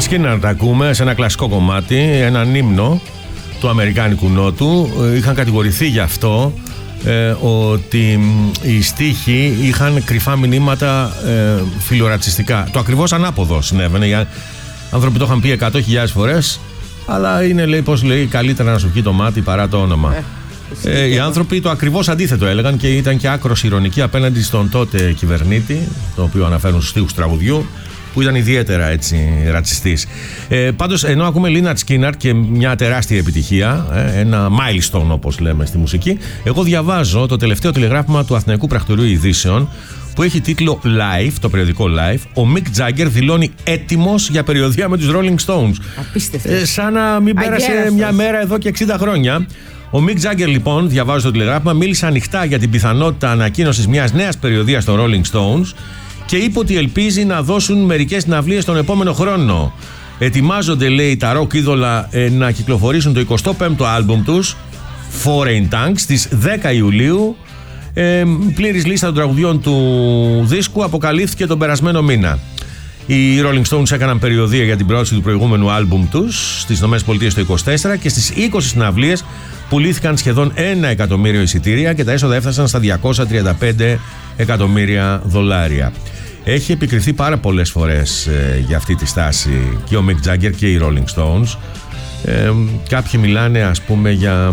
Skynyrd τα ακούμε σε ένα κλασικό κομμάτι, έναν ύμνο του αμερικάνικου νότου. Είχαν κατηγορηθεί γι' αυτό ότι οι στίχοι είχαν κρυφά μηνύματα φιλορατσιστικά. Το ακριβώς ανάποδο συνέβαινε. Οι άνθρωποι το είχαν πει 100.000 φορές, αλλά είναι, λέει, πώς λέει, καλύτερα να σου βγει το μάτι παρά το όνομα. Οι άνθρωποι το ακριβώς αντίθετο έλεγαν και ήταν και άκρος ηρωνικοί απέναντι στον τότε κυβερνήτη, το οποίο αναφέρουν στους στίχους τραγουδιού, που ήταν ιδιαίτερα έτσι ρατσιστής. Πάντως, ενώ ακούμε Lynyrd Skynyrd και μια τεράστια επιτυχία, ένα milestone όπως λέμε στη μουσική, εγώ διαβάζω το τελευταίο τηλεγράφημα του Αθηναϊκού Πρακτορείου Ειδήσεων, που έχει τίτλο Live, το περιοδικό Live. Ο Mick Jagger δηλώνει έτοιμος για περιοδεία με τους Rolling Stones. Απίστευτο. Σαν να μην πέρασε μια μέρα εδώ και 60 χρόνια. Ο Mick Jagger, λοιπόν, διαβάζω το τηλεγράφημα, μίλησε ανοιχτά για την πιθανότητα ανακοίνωσης μιας νέας περιοδείας των Rolling Stones και είπε ότι ελπίζει να δώσουν μερικές συναυλίες τον επόμενο χρόνο. Ετοιμάζονται, λέει, τα rock είδωλα να κυκλοφορήσουν το 25ο άλμπουμ τους, Foreign Tanks, στις 10 Ιουλίου. Πλήρης λίστα των τραγουδιών του δίσκου αποκαλύφθηκε τον περασμένο μήνα. Οι Rolling Stones έκαναν περιοδεία για την πρόοδο του προηγούμενου άλμπουμ τους στις ΗΠΑ το 24 και στις 20 συναυλίες πουλήθηκαν σχεδόν 1 εκατομμύριο εισιτήρια και τα έσοδα έφτασαν στα $235 εκατομμύρια. Έχει επικριθεί πάρα πολλές φορές για αυτή τη στάση και ο Mick Jagger και οι Rolling Stones. Κάποιοι μιλάνε, ας πούμε, για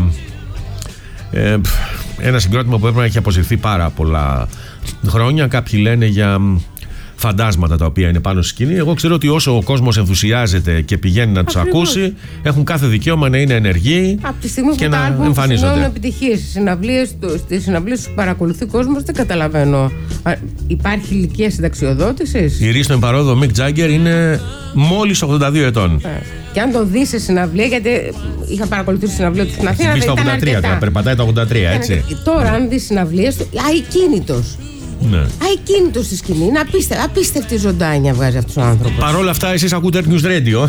ένα συγκρότημα που έπρεπε να έχει αποσυρθεί πάρα πολλά χρόνια. Κάποιοι λένε για φαντάσματα τα οποία είναι πάνω στη σκηνή. Εγώ ξέρω ότι όσο ο κόσμος ενθουσιάζεται και πηγαίνει να τους ακούσει, έχουν κάθε δικαίωμα να είναι ενεργοί από τη στιγμή και που να εμφανίζονται. Έχουν επιτυχίες στις συναυλίες που παρακολουθεί ο κόσμος, δεν καταλαβαίνω. Υπάρχει ηλικία συνταξιοδότησης? Η Ρίστον παρόδο, ο Mick Jagger είναι μόλις 82 ετών. Και αν τον δει σε συναυλία, γιατί είχα παρακολουθήσει συναυλία του στην Αθήνα, θα ήταν αρκετά. Περπατάει τα 83, έτσι. Τώρα, αν δει συναυλίες του, αικίνητος. Ναι. Αικίνητος στη σκηνή. Είναι απίστευτη ζωντάνια βγάζει αυτός ο άνθρωπος. Παρ' όλα αυτά, εσείς ακούτε News Radio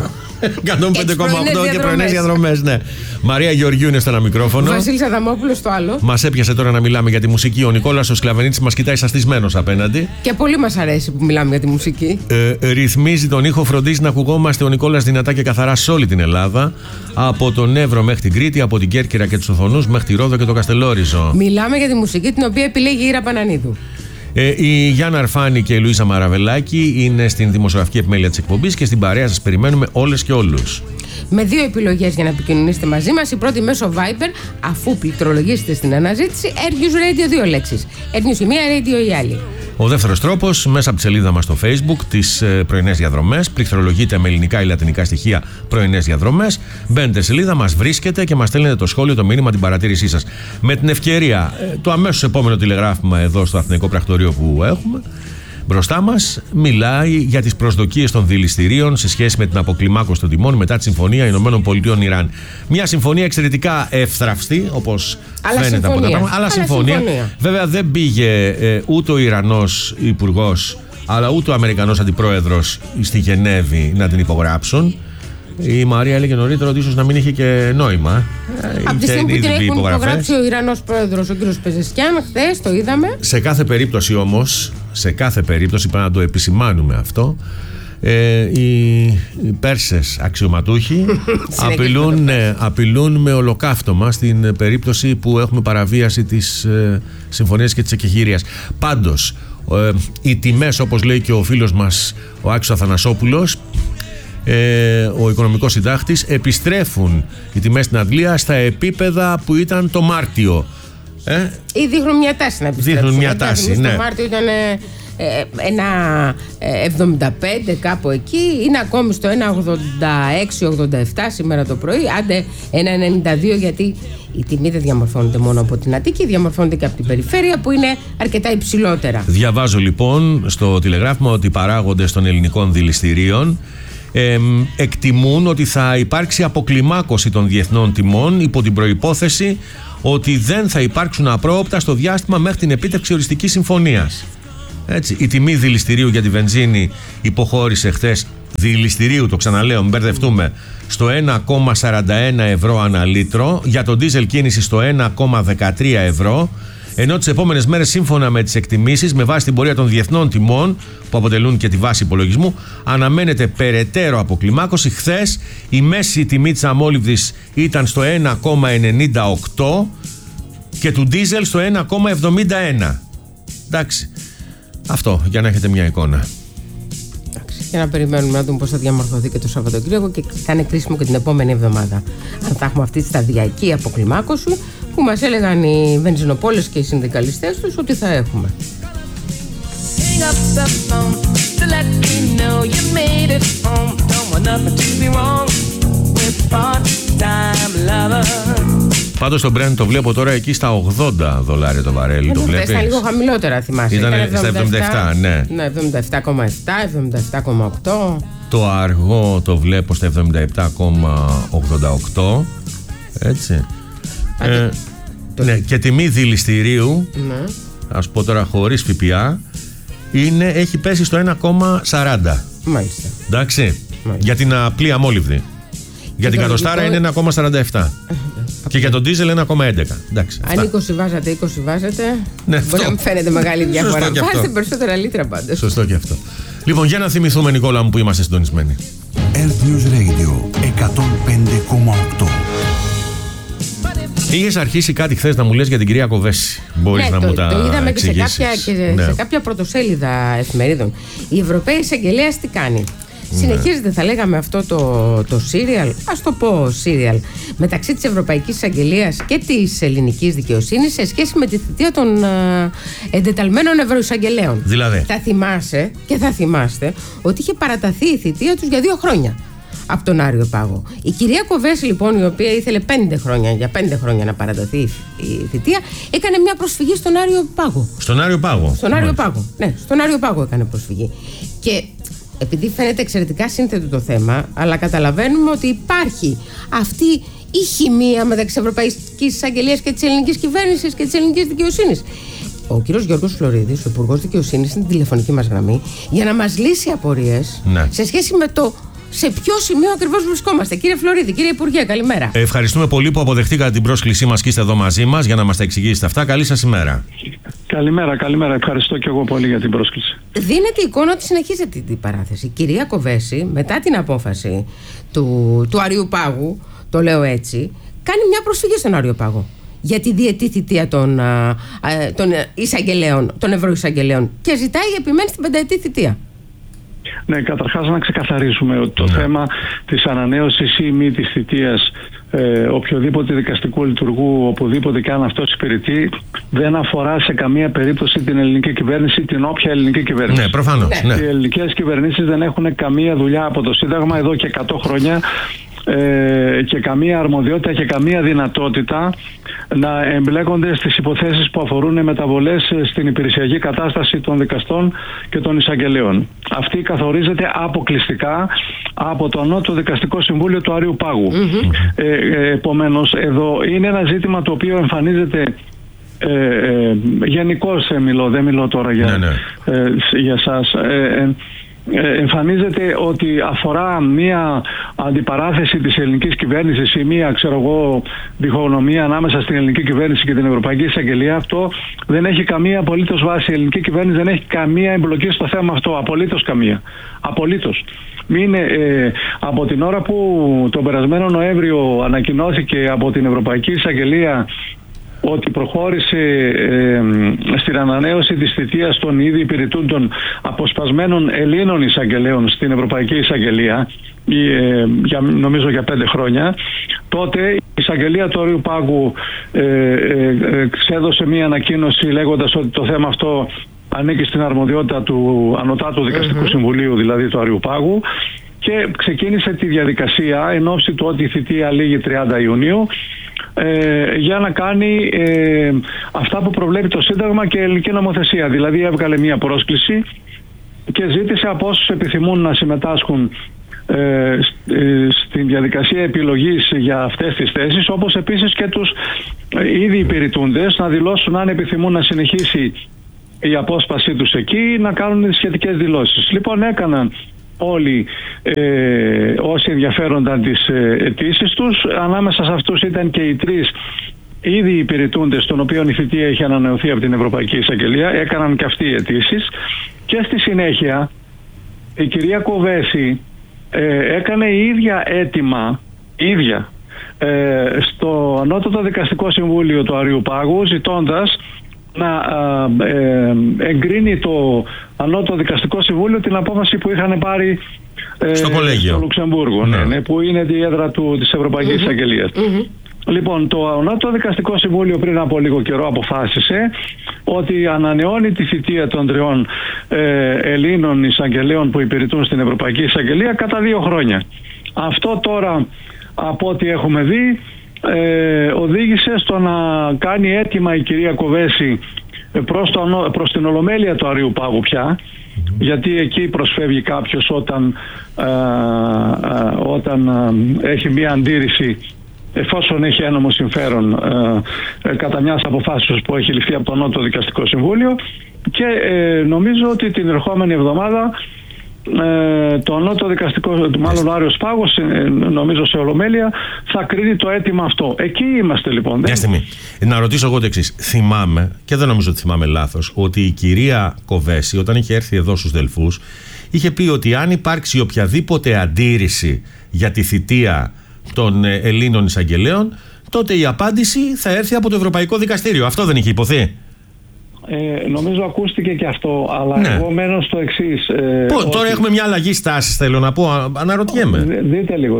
105,8 και πρωινές διαδρομές. Ναι. Μαρία Γεωργιού είναι στο ένα μικρόφωνο. Βασίλης Αδαμόπουλος στο άλλο. Μας έπιασε τώρα να μιλάμε για τη μουσική. Ο Νικόλας ο Σκλαβενίτης μας κοιτάει σαστισμένος απέναντι. Και πολύ μας αρέσει που μιλάμε για τη μουσική. Ρυθμίζει τον ήχο, φροντίζει να ακουγόμαστε ο Νικόλας δυνατά και καθαρά σε όλη την Ελλάδα. Από τον Εύρο μέχρι την Κρήτη, από την Κέρκυρα και τους Οθονούς μέχρι τη Ρόδο και το Καστελόριζο. Μιλάμε για τη μουσική την οποία επιλέγει η Ήρα Πανανίδου. Η Γιάννα Αρφάνη και η Λουίζα Μαραβελάκη είναι στην δημοσιογραφική επιμέλεια της εκπομπής και στην παρέα σας περιμένουμε όλες και όλους. Με 2 επιλογές για να επικοινωνήσετε μαζί μας. Η πρώτη μέσω Viber, αφού πληκτρολογήσετε στην αναζήτηση Airnews Radio 2 λέξεις. Airnews η μία, Radio η άλλη. Ο δεύτερος τρόπος, μέσα από τη σελίδα μας στο Facebook, τις πρωινές διαδρομές. Πληκτρολογείτε με ελληνικά ή λατινικά στοιχεία πρωινές διαδρομές. Μπαίνετε στη σελίδα, μας βρίσκετε και μας στέλνετε το σχόλιο, το μήνυμα, την παρατήρησή σας. Με την ευκαιρία, το αμέσως επόμενο τηλεγράφημα εδώ στο Αθηναϊκό Πρακτορείο που έχουμε μπροστά μας, μιλάει για τις προσδοκίες των δηληστηρίων σε σχέση με την αποκλιμάκωση των τιμών μετά τη Συμφωνία ΗΠΑ-Ιράν. Μια συμφωνία εξαιρετικά εύθραυστη, όπως φαίνεται από τα πράγματα. Αλλά συμφωνία. Βέβαια δεν πήγε ούτε ο Ιρανός υπουργός, αλλά ούτε ο Αμερικανός αντιπρόεδρος στη Γενέβη να την υπογράψουν. Η Μαρία έλεγε νωρίτερα ότι ίσως να μην είχε και νόημα. Από τη στιγμή που την έχει υπογράψει ο Ιρανός πρόεδρος, ο κ. Πεζεσκιάν, χθες το είδαμε. Σε κάθε περίπτωση όμως, πρέπει να το επισημάνουμε αυτό, οι Πέρσες αξιωματούχοι απειλούν με ολοκαύτωμα στην περίπτωση που έχουμε παραβίαση της συμφωνίας και της εκεχηρίας. Πάντως, οι τιμές, όπως λέει και ο φίλος μας ο Άκης Αθανασόπουλος, ο οικονομικός συντάκτης, επιστρέφουν οι τιμές στην Αγγλία στα επίπεδα που ήταν το Μάρτιο. Ή δείχνουν μια τάση να επιστρέψουν. Δείχνουν μια τάση, ναι. Το Μάρτιο ήταν ένα 75 κάπου εκεί, είναι ακόμη στο 1,86-87 σήμερα το πρωί, άντε 1,92, γιατί η τιμή δεν διαμορφώνεται μόνο από την Αττική, διαμορφώνεται και από την περιφέρεια που είναι αρκετά υψηλότερα. Διαβάζω λοιπόν στο τηλεγράφημα ότι οι παράγοντες των ελληνικών δηληστηρίων εκτιμούν ότι θα υπάρξει αποκλιμάκωση των διεθνών τιμών υπό την προϋπόθεση ότι δεν θα υπάρξουν απρόοπτα στο διάστημα μέχρι την επίτευξη οριστικής συμφωνίας. Έτσι, η τιμή δηληστηρίου για τη βενζίνη υποχώρησε χθες, δηληστηρίου, το ξαναλέω, μην μπερδευτούμε, στο 1,41 ευρώ ανά λίτρο, για το ντίζελ κίνηση στο 1,13 ευρώ Ενώ τις επόμενες μέρες, σύμφωνα με τις εκτιμήσεις, με βάση την πορεία των διεθνών τιμών που αποτελούν και τη βάση υπολογισμού, αναμένεται περαιτέρω αποκλιμάκωση. Χθες η μέση τιμή της αμόλυβδης ήταν στο 1,98 και του ντίζελ στο 1,71. Εντάξει. Αυτό για να έχετε μια εικόνα. Και να περιμένουμε να δούμε πώς θα διαμορφωθεί και το Σαββατοκύριακο και θα είναι κρίσιμο και την επόμενη εβδομάδα. Αν θα έχουμε αυτή τη σταδιακή αποκλιμάκωση που μας έλεγαν οι βενζινοπόλες και οι συνδικαλιστές τους ότι θα έχουμε. Πάντως το Brent το βλέπω τώρα εκεί στα $80 το βαρέλι. Το βλέπεις? Ήταν λίγο χαμηλότερα, θυμάσαι. Ήταν στα 77, ναι. Ναι, 77,7, 77,8. Το αργό το βλέπω στα 77,88. Έτσι. Ναι, και τιμή δηληστηρίου, ναι, ας πω τώρα χωρίς ΦΠΑ, έχει πέσει στο 1,40. Μάλιστα. Εντάξει. Μάλιστα. Για την απλή αμόλυβδη. Για την κατοστάρα είναι 1,47. Και για τον ντίζελ 1,11. Εντάξει, αν 20 βάζατε, 20 βάζετε. Ναι, μπορεί να μην φαίνεται μεγάλη διαφορά. Βάζετε περισσότερα λίτρα πάντως. Σωστό και αυτό. Λοιπόν, για να θυμηθούμε, Νικόλα μου, που είμαστε συντονισμένοι. Earth News Radio 105,8. Είχες αρχίσει κάτι χθες να μου λες για την κυρία Κοβέση. Μπορείς να μου τα εξηγήσεις? Το είδαμε και σε κάποια πρωτοσέλιδα εφημερίδων. Η Ευρωπαία Εισαγγελέας τι κάνει? Συνεχίζεται, θα λέγαμε, αυτό το σύριαλ, ας το πω σύριαλ, μεταξύ της Ευρωπαϊκής Εισαγγελίας και της ελληνικής δικαιοσύνης σε σχέση με τη θητεία των εντεταλμένων ευρωεισαγγελέων. Δηλαδή, θα θυμάσαι και θα θυμάστε ότι είχε παραταθεί η θητεία τους για 2 χρόνια από τον Άριο Πάγο. Η κυρία Κοβέση, λοιπόν, η οποία ήθελε 5 χρόνια να παραταθεί η θητεία, έκανε μια προσφυγή στον Άριο Πάγο. Στον Άριο Πάγο? Στον Άριο Πάγο. Ναι, στον Άριο Πάγο έκανε προσφυγή. Και επειδή φαίνεται εξαιρετικά σύνθετο το θέμα, αλλά καταλαβαίνουμε ότι υπάρχει αυτή η χημεία μεταξύ της Ευρωπαϊκής Εισαγγελίας και της ελληνικής κυβέρνησης και της ελληνικής δικαιοσύνης. Ο κύριος Γιώργος Φλωρίδης, ο Υπουργός Δικαιοσύνης, είναι στην τηλεφωνική μας γραμμή για να μας λύσει απορίες, ναι, σε σχέση με το σε ποιο σημείο ακριβώς βρισκόμαστε. Κύριε Φλωρίδη, κύριε Υπουργέ, καλημέρα. Ευχαριστούμε πολύ που αποδεχτήκατε την πρόσκλησή μας και είστε εδώ μαζί μας για να μας τα εξηγήσετε αυτά. Καλή σας ημέρα. Καλημέρα. Ευχαριστώ και εγώ πολύ για την πρόσκληση. Δίνεται εικόνα ότι συνεχίζεται την παράθεση. Η κυρία Κοβέση, μετά την απόφαση του Αριού Πάγου, το λέω έτσι, κάνει μια προσφυγή στον Άριο Πάγο για τη διετή θητεία των εισαγγελέων, των ευρωεισαγγελέων, και ζητάει επιμένει στην 5ετή θητεία. Ναι, καταρχάς να ξεκαθαρίσουμε ότι το θέμα της ανανέωσης ή μη της θητείας οποιοδήποτε δικαστικού λειτουργού, οπουδήποτε και αν αυτός υπηρετεί, δεν αφορά σε καμία περίπτωση την ελληνική κυβέρνηση, την όποια ελληνική κυβέρνηση. Ναι, προφανώς. Ναι. Οι ελληνικές κυβερνήσεις δεν έχουν καμία δουλειά από το Σύνταγμα εδώ και 100 χρόνια και καμία αρμοδιότητα και καμία δυνατότητα να εμπλέκονται στις υποθέσεις που αφορούν μεταβολές στην υπηρεσιακή κατάσταση των δικαστών και των εισαγγελέων. Αυτή καθορίζεται αποκλειστικά από το Ανώτατο Δικαστικό Συμβούλιο του Αριού Πάγου. Επομένως, εδώ είναι ένα ζήτημα το οποίο εμφανίζεται γενικώς, δεν μιλώ τώρα για σας. Εμφανίζεται ότι αφορά μία αντιπαράθεση της ελληνικής κυβέρνησης ή μία, διχογνωμία ανάμεσα στην ελληνική κυβέρνηση και την Ευρωπαϊκή Εισαγγελία. Αυτό δεν έχει καμία απολύτως βάση. Η ελληνική κυβέρνηση δεν έχει καμία εμπλοκή στο θέμα αυτό. Απολύτως καμία. Απολύτως. Από την ώρα που τον περασμένο Νοέμβριο ανακοινώθηκε από την Ευρωπαϊκή Εισαγγελία ότι προχώρησε στην ανανέωση της θητείας των ήδη υπηρετούντων αποσπασμένων Ελλήνων εισαγγελέων στην Ευρωπαϊκή Εισαγγελία, νομίζω για 5 χρόνια, τότε η εισαγγελία του Αριού Πάγου ξέδωσε μία ανακοίνωση λέγοντας ότι το θέμα αυτό ανήκει στην αρμοδιότητα του Ανωτάτου Δικαστικού Συμβουλίου, δηλαδή του Αριού Πάγου, και ξεκίνησε τη διαδικασία εν ώψη του ότι η θητεία λήγει 30 Ιουνίου για να κάνει αυτά που προβλέπει το Σύνταγμα και η ελληνική νομοθεσία. Δηλαδή έβγαλε μία πρόσκληση και ζήτησε από όσους επιθυμούν να συμμετάσχουν στην διαδικασία επιλογής για αυτές τις θέσεις, όπως επίσης και τους ήδη υπηρετούντες, να δηλώσουν αν επιθυμούν να συνεχίσει η απόσπασή τους εκεί, να κάνουν τις σχετικές δηλώσεις. Λοιπόν, έκαναν όλοι όσοι ενδιαφέρονταν τις αιτήσεις τους. Ανάμεσα σε αυτούς ήταν και οι 3 ήδη οι υπηρετούντες, των οποίων η θητεία έχει ανανεωθεί από την Ευρωπαϊκή Εισαγγελία, έκαναν και αυτοί οι αιτήσεις, και στη συνέχεια η κυρία Κοβέση έκανε η ίδια αίτημα, στο Ανώτατο Δικαστικό Συμβούλιο του Αριουπάγου, ζητώντας να εγκρίνει το Ανώτατο Δικαστικό Συμβούλιο την απόφαση που είχαν πάρει στο κολέγιο στο Λουξεμβούργο, που είναι η έδρα της Ευρωπαϊκής Εισαγγελίας. Λοιπόν, το Ανώτατο Δικαστικό Συμβούλιο πριν από λίγο καιρό αποφάσισε ότι ανανεώνει τη θητεία των 3 Ελλήνων εισαγγελέων που υπηρετούν στην Ευρωπαϊκή Εισαγγελία κατά 2 χρόνια. Αυτό τώρα, από ό,τι έχουμε δει, οδήγησε στο να κάνει αίτημα η κυρία Κοβέση προς την Ολομέλεια του Αριουπάγου πια, γιατί εκεί προσφεύγει κάποιος όταν έχει μία αντίρρηση, εφόσον έχει ένομο συμφέρον κατά μιας αποφάσεως που έχει ληφθεί από το Ανώτατο Δικαστικό Συμβούλιο, και νομίζω ότι την ερχόμενη εβδομάδα το Ανώτατο Δικαστικό, μάλλον ο Άριος Πάγος, νομίζω σε Ολομέλεια, θα κρίνει το αίτημα αυτό. Εκεί είμαστε λοιπόν. Μια στιγμή. Να ρωτήσω εγώ το εξής. Θυμάμαι, και δεν νομίζω ότι θυμάμαι λάθος, ότι η κυρία Κοβέση, όταν είχε έρθει εδώ στους Δελφούς, είχε πει ότι αν υπάρξει οποιαδήποτε αντίρρηση για τη θητεία των Ελλήνων εισαγγελέων, τότε η απάντηση θα έρθει από το Ευρωπαϊκό Δικαστήριο. Αυτό δεν είχε υποθεί? Νομίζω ακούστηκε και αυτό, αλλά εγώ μένω στο εξής. Τώρα έχουμε μια αλλαγή στάσης, θέλω να πω, αναρωτιέμαι. Δείτε λίγο.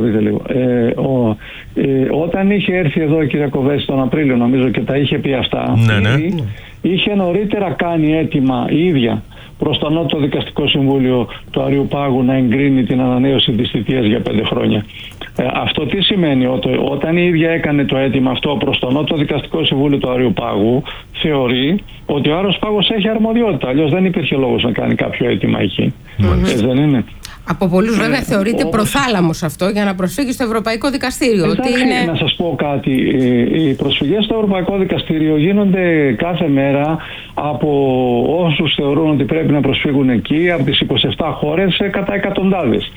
Όταν είχε έρθει εδώ η κυρία Κοβέση τον Απρίλιο, νομίζω, και τα είχε πει αυτά, είχε νωρίτερα κάνει αίτημα η ίδια προς το Ανώτατο Δικαστικό Συμβούλιο του Αριουπάγου να εγκρίνει την ανανέωση της θητείας για 5 χρόνια. Αυτό τι σημαίνει? Όταν η ίδια έκανε το αίτημα αυτό προς το Ανώτατο Δικαστικό Συμβούλιο του Αριουπάγου, θεωρεί ότι ο Άριος Πάγος έχει αρμοδιότητα. Αλλιώς δεν υπήρχε λόγος να κάνει κάποιο αίτημα εκεί. Δεν είναι? Από πολλούς βέβαια θεωρείται προθάλαμος αυτό για να προσφύγει στο Ευρωπαϊκό Δικαστήριο. Να σας πω κάτι. Οι προσφυγές στο Ευρωπαϊκό Δικαστήριο γίνονται κάθε μέρα από όσους θεωρούν ότι πρέπει να προσφύγουν εκεί, από τις 27 χώρες, κατά εκατοντάδες.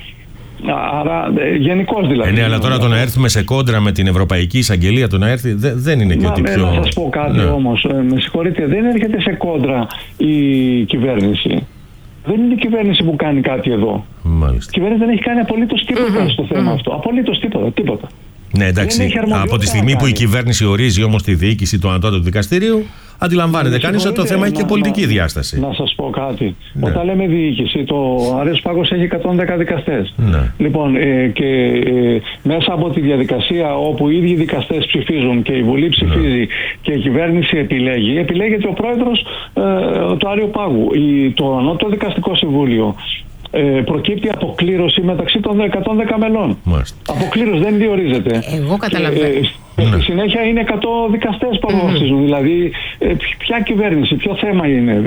Άρα γενικώς δηλαδή. Ναι, αλλά τώρα το να έρθουμε σε κόντρα με την Ευρωπαϊκή Εισαγγελία, το να έρθει, δεν είναι και ότι πιο... Να σας πω κάτι όμως, με συγχωρείτε, δεν έρχεται σε κόντρα η κυβέρνηση. Δεν είναι η κυβέρνηση που κάνει κάτι εδώ. Μάλιστα. Η κυβέρνηση δεν έχει κάνει απολύτως τίποτα στο θέμα αυτό. Απολύτως τίποτα. Ναι, εντάξει. Από τη στιγμή που η κυβέρνηση ορίζει όμως τη διοίκηση του Ανώτατου Δικαστηρίου, αντιλαμβάνεται κανείς ότι το θέμα έχει και πολιτική διάσταση. Να σας πω κάτι. Όταν λέμε διοίκηση, το Άριος Πάγος έχει 110 δικαστές. Λοιπόν, και μέσα από τη διαδικασία όπου οι ίδιοι δικαστές ψηφίζουν και η Βουλή ψηφίζει και η κυβέρνηση επιλέγεται ο πρόεδρος του Άριου Πάγου. Το Ανώτατο Δικαστικό Συμβούλιο προκύπτει αποκλήρωση μεταξύ των 110 μελών. Αποκλήρωση, δεν διορίζεται. Εγώ καταλαβαίνω. Στη συνέχεια είναι 100 δικαστές που αποφασίζουν. Δηλαδή, ποια κυβέρνηση, ποιο θέμα είναι?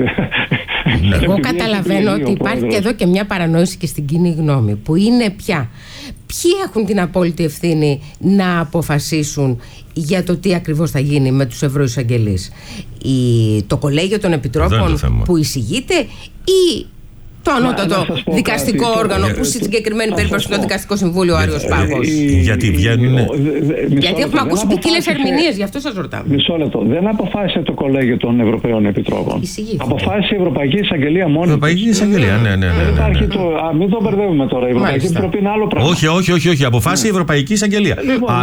Εγώ καταλαβαίνω ότι υπάρχει και εδώ και μια παρανόηση και στην κοινή γνώμη, που είναι ποιοι έχουν την απόλυτη ευθύνη να αποφασίσουν για το τι ακριβώς θα γίνει με τους ευρωεισαγγελείς? Το Κολέγιο των Επιτρόπων που εισηγείται, ή το ανώτατο δικαστικό όργανο, που στη συγκεκριμένη περίπτωση είναι το Δικαστικό Συμβούλιο ο Άριος Πάγος? Γιατί βγαίνουν. Γιατί έχουμε ακούσει ποικίλες ερμηνείες, γι' αυτό σας ρωτάω. Μισό λεπτό. Δεν αποφάσισε το Κολέγιο των Ευρωπαίων Επιτρόπων. Αποφάσισε η Ευρωπαϊκή Εισαγγελία μόνη. Ευρωπαϊκή Εισαγγελία, ναι. Μην το μπερδεύουμε τώρα. Η Ευρωπαϊκή Επιτροπή είναι άλλο πράγμα. Όχι. Αποφάσισε η Ευρωπαϊκή Εισαγγελία.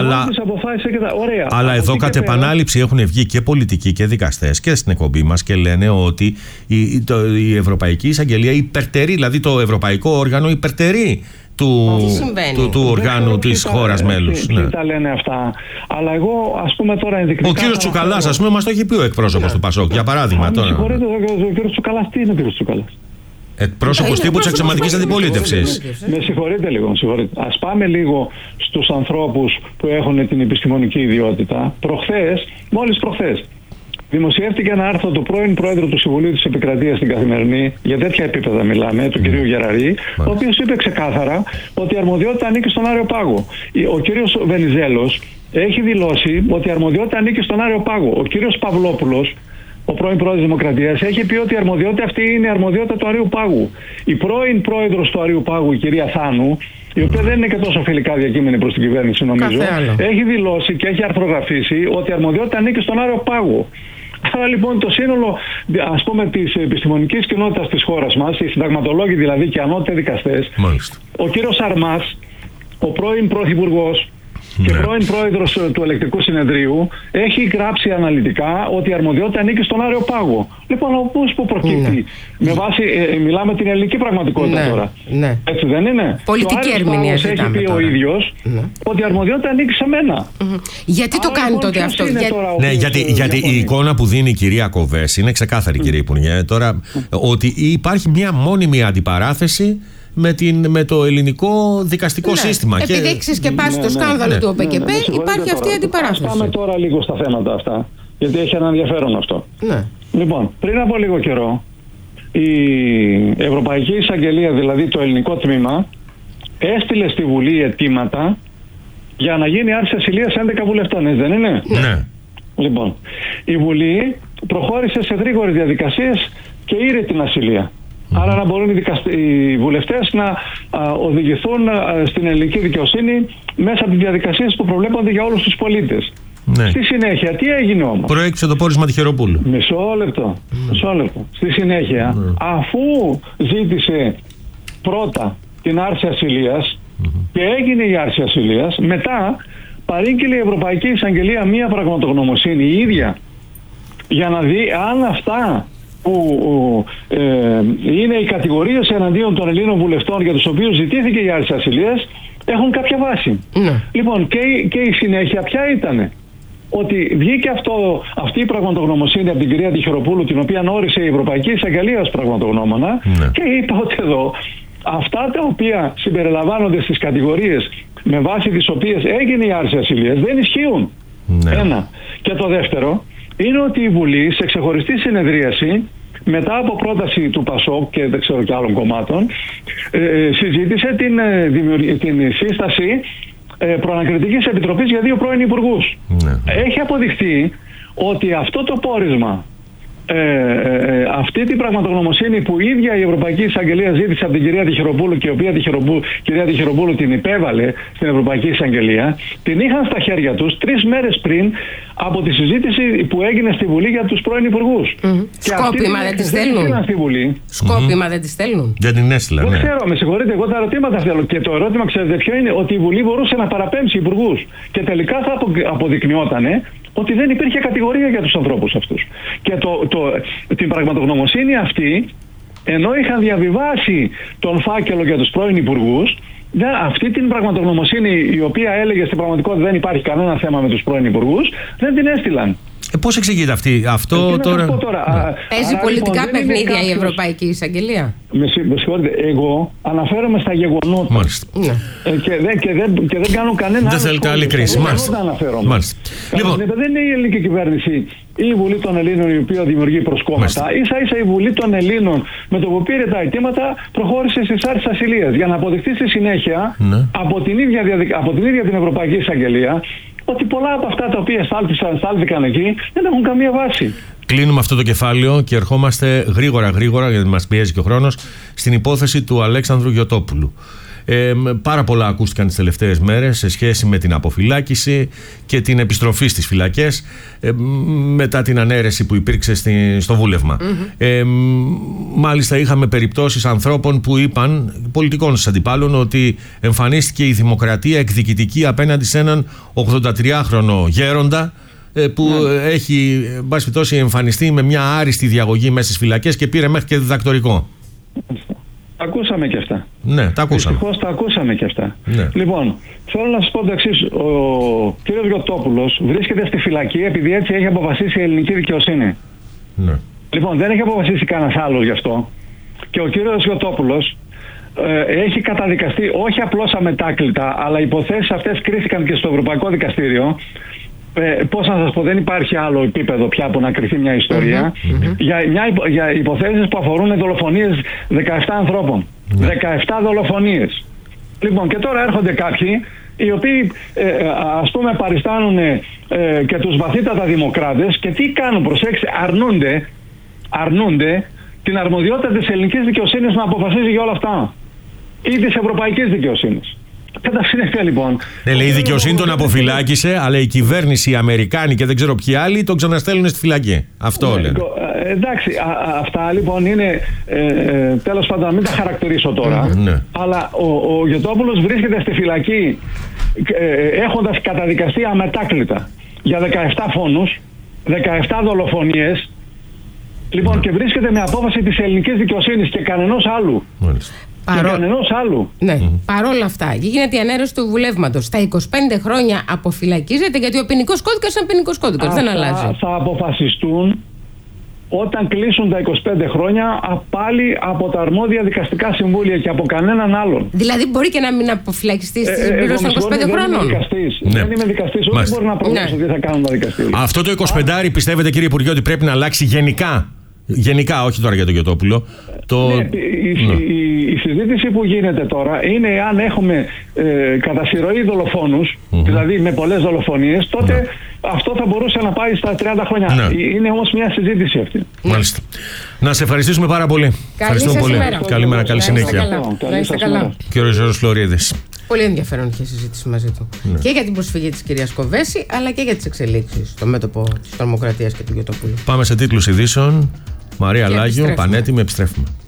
Αλλά εδώ κατ' επανάληψη έχουν βγει και πολιτικοί και δικαστές και στην εκπομπή μας και λένε ότι η Ευρωπαϊκή Εισαγγελία υπερτερεί, δηλαδή το ευρωπαϊκό όργανο υπερτερεί του οργάνου της χώρας μέλους. Τι τα λένε αυτά? Αλλά εγώ, ας πούμε τώρα ενδεικτικά. Ο κύριος Τσουκαλάς, ας πούμε, μας το έχει πει ο εκπρόσωπος του ΠΑΣΟΚ, για παράδειγμα. Με συγχωρείτε, ο κύριος Τσουκαλάς, τι είναι ο κύριος Τσουκαλάς? Εκπρόσωπος τύπου της αξιωματικής αντιπολίτευσης. Με συγχωρείτε λίγο. Ας πάμε λίγο στους ανθρώπους που έχουν την επιστημονική ιδιότητα. Μόλις προχθές, δημοσιεύτηκε ένα άρθρο του πρώην Πρόεδρου του Συμβουλίου της Επικρατείας στην Καθημερινή, για τέτοια επίπεδα μιλάμε, του κυρίου Γεραρή, ο οποίος είπε ξεκάθαρα ότι η αρμοδιότητα ανήκει στον Άριο Πάγο. Ο κύριος Βενιζέλος έχει δηλώσει ότι η αρμοδιότητα ανήκει στον Άριο Πάγο. Ο κύριος Παυλόπουλος, ο πρώην πρόεδρος της Δημοκρατίας, έχει πει ότι η αρμοδιότητα αυτή είναι η αρμοδιότητα του Αρείου Πάγου. Η πρώην πρόεδρος του Αρείου Πάγου, η κυρία Θάνου, η οποία δεν είναι και τόσο φιλικά διακείμενη προς την κυβέρνηση, νομίζω, έχει δηλώσει και έχει αρθρογραφήσει ότι η αρμοδιότητα ανήκει στον Άρεο Πάγο. Άρα λοιπόν το σύνολο, ας πούμε, της επιστημονικής κοινότητας της χώρας μας, οι συνταγματολόγοι δηλαδή και ανώτατοι δικαστές, ο κύριος Σαρμάς, ο πρώην πρωθυπουργός και πρώην πρόεδρος του Ελεκτικού Συνεδρίου, έχει γράψει αναλυτικά ότι η αρμοδιότητα ανήκει στον Άρεο Πάγο. Λοιπόν, όπως που προκύπτει, με βάση, μιλάμε την ελληνική πραγματικότητα τώρα. Ναι. Έτσι δεν είναι? Πολιτική ερμηνεία έχει πει τώρα ο ίδιος ότι η αρμοδιότητα ανήκει σε μένα. Γιατί το κάνει τότε αυτό? Γιατί η εικόνα που δίνει η κυρία Κοβές είναι ξεκάθαρη, κύριε Υπουργέ, τώρα, ότι υπάρχει μια μόνιμη αντιπαράθεση με το ελληνικό δικαστικό σύστημα. Επειδή έχει ξεσκεπάσει το σκάνδαλο του ΟΠΕΚΕΠ, υπάρχει αυτή η αντιπαράθεση. Πάμε τώρα λίγο στα θέματα αυτά, γιατί έχει ένα ενδιαφέρον αυτό. Λοιπόν, πριν από λίγο καιρό, η Ευρωπαϊκή Εισαγγελία, δηλαδή το ελληνικό τμήμα, έστειλε στη Βουλή αιτήματα για να γίνει άρση ασυλίας 11 βουλευτών, δεν είναι? Ναι. Λοιπόν, η Βουλή προχώρησε σε γρήγορες διαδικασίες και ήρε την ασυλία. Άρα να μπορούν οι βουλευτές να οδηγηθούν στην ελληνική δικαιοσύνη μέσα από τις διαδικασίες που προβλέπονται για όλους τους πολίτες. Ναι. Στη συνέχεια, τι έγινε όμως? Προέκυψε το πόρισμα Τυχεροπούλου. Μισό λεπτό. Στη συνέχεια, αφού ζήτησε πρώτα την άρση ασυλίας και έγινε η άρση ασυλίας, μετά παρήγγειλε η Ευρωπαϊκή Εισαγγελία μία πραγματογνωμοσύνη η ίδια για να δει αν αυτά που είναι οι κατηγορίες εναντίον των Ελλήνων βουλευτών για τους οποίους ζητήθηκε η άρση ασυλίας έχουν κάποια βάση. Λοιπόν, και η συνέχεια ποια ήτανε? Ότι βγήκε αυτή η πραγματογνωμοσύνη από την κυρία Τυχεροπούλου, την οποία όρισε η Ευρωπαϊκή Εισαγγελία ως πραγματογνώμονα, και είπε ότι εδώ αυτά τα οποία συμπεριλαμβάνονται στις κατηγορίες με βάση τις οποίες έγινε η άρση ασυλίας δεν ισχύουν. Ένα. Και το δεύτερο είναι ότι η Βουλή σε ξεχωριστή συνεδρίαση, μετά από πρόταση του ΠΑΣΟΚ και δεν ξέρω και άλλων κομμάτων, συζήτησε την σύσταση προανακριτικής επιτροπής για 2 πρώην υπουργούς. Έχει αποδειχθεί ότι αυτό το πόρισμα, αυτή την πραγματογνωμοσύνη που η ίδια η Ευρωπαϊκή Εισαγγελία ζήτησε από την κυρία Τυχεροπούλου και η οποία κυρία Τυχεροπούλου την υπέβαλε στην Ευρωπαϊκή Εισαγγελία, την είχαν στα χέρια τους 3 μέρες πριν από τη συζήτηση που έγινε στη Βουλή για τους πρώην υπουργούς. Σκόπιμα δεν τη στέλνουν. Σκόπιμα δεν τη στέλνουν. Δεν την έστειλαν. Δεν ξέρω, με συγχωρείτε, εγώ τα ερωτήματα θέλω. Και το ερώτημα, ξέρετε ποιο είναι? Ότι η Βουλή μπορούσε να παραπέμψει υπουργούς. Και τελικά θα αποδεικνυότανε ότι δεν υπήρχε κατηγορία για τους ανθρώπους αυτούς. Και την πραγματογνωμοσύνη αυτή, ενώ είχαν διαβιβάσει τον φάκελο για τους πρώην υπουργούς, αυτή την πραγματογνωμοσύνη, η οποία έλεγε στην πραγματικότητα δεν υπάρχει κανένα θέμα με τους πρώην υπουργούς, δεν την έστειλαν. Πώς εξηγείται αυτό τώρα? Παίζει πολιτικά παιχνίδια η Ευρωπαϊκή Εισαγγελία. Με συγχωρείτε, εγώ αναφέρομαι στα γεγονότα. Και δεν κάνω κανένα. Δεν θέλετε άλλη κρίση. Λοιπόν, δεν είναι η ελληνική κυβέρνηση ή η Βουλή των Ελλήνων η οποία δημιουργεί προσκόμματα. Ίσα-ίσα η Βουλή των Ελλήνων, με το που πήρε τα αιτήματα, προχώρησε στις άρσεις ασυλίας για να αποδειχθεί στη συνέχεια από την ίδια την Ευρωπαϊκή Εισαγγελία ότι πολλά από αυτά τα οποία στάλθηκαν εκεί δεν έχουν καμία βάση. Κλείνουμε αυτό το κεφάλαιο και ερχόμαστε γρήγορα, γιατί μας πιέζει και ο χρόνος, στην υπόθεση του Αλέξανδρου Γιωτόπουλου. Πάρα πολλά ακούστηκαν τις τελευταίες μέρες σε σχέση με την αποφυλάκηση και την επιστροφή στις φυλακές μετά την ανέρεση που υπήρξε στο βούλευμα. Μάλιστα είχαμε περιπτώσεις ανθρώπων που είπαν, πολιτικών αντιπάλων, ότι εμφανίστηκε η δημοκρατία εκδικητική απέναντι σε έναν 83χρονο γέροντα που έχει εμφανιστεί με μια άριστη διαγωγή μέσα στις φυλακές και πήρε μέχρι και διδακτορικό. Ακούσαμε και αυτά. Ναι, τα ακούσαμε. Δυστυχώς τα ακούσαμε και αυτά. Ναι. Λοιπόν, θέλω να σας πω το εξής. Ο κύριος Γιωτόπουλος βρίσκεται στη φυλακή επειδή έτσι έχει αποφασίσει η ελληνική δικαιοσύνη. Ναι. Λοιπόν, δεν έχει αποφασίσει κανένας άλλος γι' αυτό. Και ο κύριος Γιωτόπουλος έχει καταδικαστεί όχι απλώς αμετάκλητα, αλλά οι υποθέσεις αυτές κρίθηκαν και στο Ευρωπαϊκό Δικαστήριο. Πώς να σας πω, δεν υπάρχει άλλο επίπεδο πια που να κρυθεί μια ιστορία για υποθέσεις που αφορούν δολοφονίες 17 ανθρώπων. 17 δολοφονίες. Λοιπόν, και τώρα έρχονται κάποιοι οι οποίοι ας πούμε παριστάνουν και τους βαθύτατα δημοκράτες, και τι κάνουν, προσέξτε, αρνούνται την αρμοδιότητα της ελληνικής δικαιοσύνης να αποφασίζει για όλα αυτά, ή της ευρωπαϊκής δικαιοσύνης. Κατά συνέπεια λοιπόν. Ναι, λέει η δικαιοσύνη τον αποφυλάκησε, αλλά η κυβέρνηση, οι Αμερικάνοι και δεν ξέρω ποιοι άλλοι τον ξαναστέλνουν στη φυλακή. Αυτό λένε. Εντάξει, αυτά λοιπόν είναι. Τέλος πάντων, να μην τα χαρακτηρίσω τώρα. Ναι. Αλλά ο Γιωτόπουλος βρίσκεται στη φυλακή έχοντας καταδικαστεί αμετάκλητα για 17 φόνους, 17 δολοφονίες. Λοιπόν, και βρίσκεται με απόφαση της ελληνικής δικαιοσύνης και κανενός άλλου. Μάλιστα. Ναι. Παρόλα αυτά, γίνεται η ανέρωση του βουλεύματος. Στα 25 χρόνια αποφυλακίζεται, γιατί ο ποινικός κώδικας είναι ποινικός κώδικας. Δεν αλλάζει. Θα αποφασιστούν όταν κλείσουν τα 25 χρόνια πάλι από τα αρμόδια δικαστικά συμβούλια και από κανέναν άλλον. Δηλαδή, μπορεί και να μην αποφυλακιστεί στη συμπλήρωση των 25 χρόνων. Δεν είμαι δικαστής, ούτε μπορώ να προβλέψω τι θα κάνουν τα δικαστήρια. Αυτό το 25 πιστεύετε, κύριε Υπουργέ, ότι πρέπει να αλλάξει γενικά? Γενικά, όχι τώρα για τον Γιωτόπουλο. Η συζήτηση που γίνεται τώρα είναι αν έχουμε κατά συρροή δολοφόνους, δηλαδή με πολλές δολοφονίες, τότε αυτό θα μπορούσε να πάει στα 30 χρόνια. Είναι όμως μια συζήτηση αυτή. Μάλιστα. Να σε ευχαριστήσουμε πάρα πολύ. Ευχαριστούμε πολύ. Καλημέρα, καλή συνέχεια. Να είστε καλά. Κύριος Ζώρος Φλωρίδης. Πολύ ενδιαφέρον είχε συζήτηση μαζί του. Και για την προσφυγή της κυρίας Κοβέση, αλλά και για τις εξελίξεις στο μέτωπο της τρομοκρατίας και του Γιωτοπούλου. Πάμε σε τίτλους ειδήσεων. Μαρία Λάγιο, πανέτοιμη, επιστρέφουμε.